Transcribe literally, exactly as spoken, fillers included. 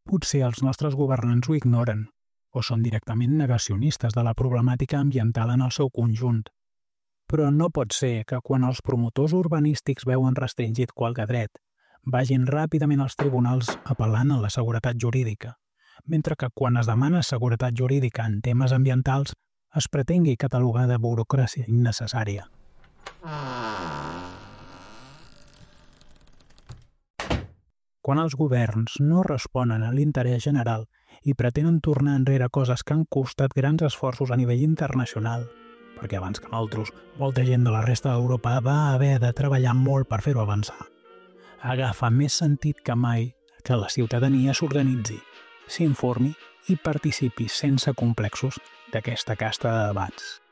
Potser els nostres governants ho ignoren, o són directament negacionistes de la problemàtica ambiental en el seu conjunt. Però no pot ser que quan els promotors urbanístics veuen restringit qualque dret, vagin ràpidament als tribunals apel·lant a la seguretat jurídica, mentre que quan es demana seguretat jurídica en temes ambientals es pretengui catalogar de burocràcia innecessària. Quan els governs no responen a l'interès general i pretenen tornar enrere coses que han costat grans esforços a nivell internacional, perquè abans que nosaltres molta gent de la resta d'Europa va haver de treballar molt per fer-ho avançar, agafa més sentit que mai que la ciutadania s'organitzi, s'informi i participi sense complexos d'aquesta casta de debats.